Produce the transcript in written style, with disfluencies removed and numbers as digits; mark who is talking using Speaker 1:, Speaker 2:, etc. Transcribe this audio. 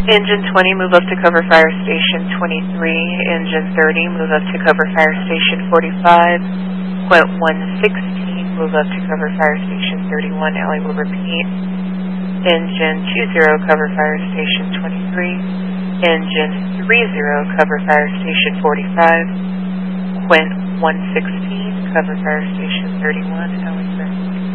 Speaker 1: Engine 20, move up to cover fire station 23. Engine 30, move up to cover fire station 45. Quint 116, move up to cover fire station 31. Alley will repeat. Engine 20, cover fire station 23. Engine 30, cover fire station 45. Quint 116, cover fire station 31. Alley clear.